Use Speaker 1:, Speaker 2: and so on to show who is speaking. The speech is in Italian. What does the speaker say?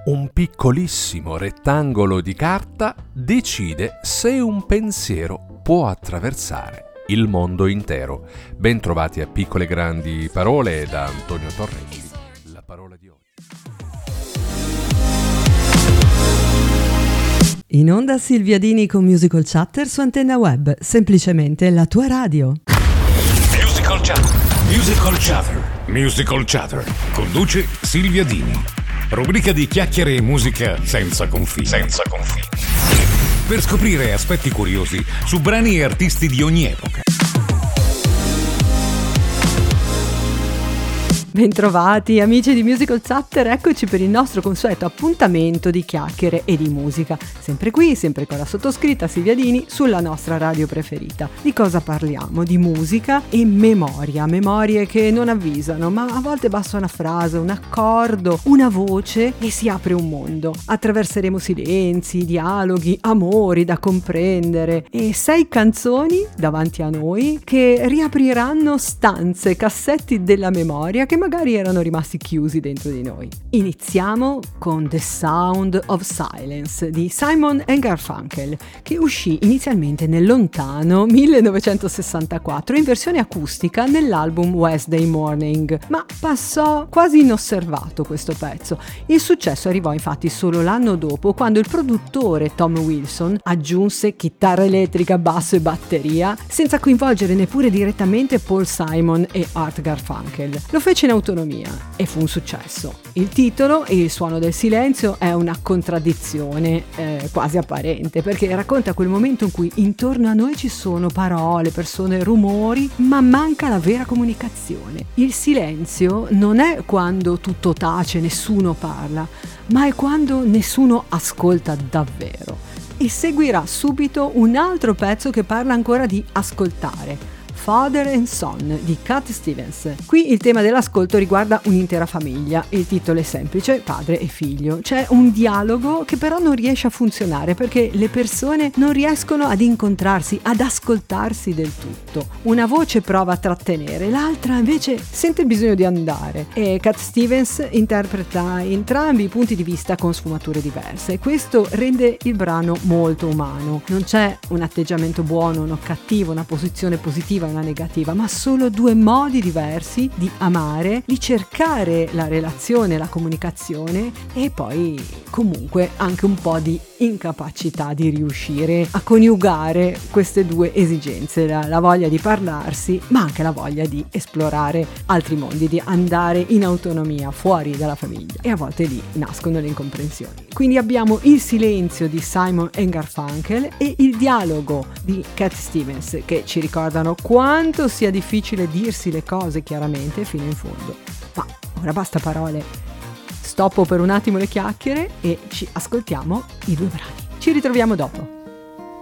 Speaker 1: Un piccolissimo rettangolo di carta decide se un pensiero può attraversare il mondo intero. Ben trovati a Piccole Grandi Parole da Antonio Torrecci. La parola di oggi.
Speaker 2: In onda Silvia Dini con Musical Chatter su Antenna Web, semplicemente la tua radio.
Speaker 3: Musical Chatter. Musical Chatter. Musical Chatter. Conduce Silvia Dini. Rubrica di chiacchiere e musica senza confini. Senza confini. Per scoprire aspetti curiosi su brani e artisti di ogni epoca.
Speaker 2: Bentrovati amici di Musical Chatter, eccoci per il nostro consueto appuntamento di chiacchiere e di musica. Sempre qui, sempre con la sottoscritta Silvia Dini, sulla nostra radio preferita. Di cosa parliamo? Di musica e memoria. Memorie che non avvisano, ma a volte basta una frase, un accordo, una voce e si apre un mondo. Attraverseremo silenzi, dialoghi, amori da comprendere e 6 canzoni davanti a noi che riapriranno stanze, cassetti della memoria che magari erano rimasti chiusi dentro di noi. Iniziamo con The Sound of Silence di Simon & Garfunkel, che uscì inizialmente nel lontano 1964 in versione acustica nell'album Wednesday Morning, ma passò quasi inosservato questo pezzo. Il successo arrivò infatti solo l'anno dopo, quando il produttore Tom Wilson aggiunse chitarra elettrica, basso e batteria senza coinvolgere neppure direttamente Paul Simon e Art Garfunkel. Lo fece in autonomia e fu un successo. Il titolo e il suono del silenzio è una contraddizione quasi apparente, perché racconta quel momento in cui intorno a noi ci sono parole, persone, rumori, ma manca la vera comunicazione. Il silenzio non è quando tutto tace, nessuno parla, ma è quando nessuno ascolta davvero. E seguirà subito un altro pezzo che parla ancora di ascoltare. Father and Son di Cat Stevens. Qui il tema dell'ascolto riguarda un'intera famiglia. Il titolo è semplice, padre e figlio. C'è un dialogo che però non riesce a funzionare perché le persone non riescono ad incontrarsi, ad ascoltarsi del tutto. Una voce prova a trattenere, l'altra invece sente il bisogno di andare. E Cat Stevens interpreta entrambi i punti di vista con sfumature diverse. Questo rende il brano molto umano. Non c'è un atteggiamento buono, uno cattivo, una posizione positiva, una negativa, ma solo 2 modi diversi di amare, di cercare la relazione, la comunicazione e poi comunque anche un po' di incapacità di riuscire a coniugare queste 2 esigenze, la voglia di parlarsi ma anche la voglia di esplorare altri mondi, di andare in autonomia fuori dalla famiglia, e a volte lì nascono le incomprensioni. Quindi abbiamo il silenzio di Simon & Garfunkel e il dialogo di Cat Stevens che ci ricordano quanto sia difficile dirsi le cose chiaramente fino in fondo. Ma ora basta parole. Stoppo per un attimo le chiacchiere e ci ascoltiamo i 2 brani. Ci ritroviamo dopo.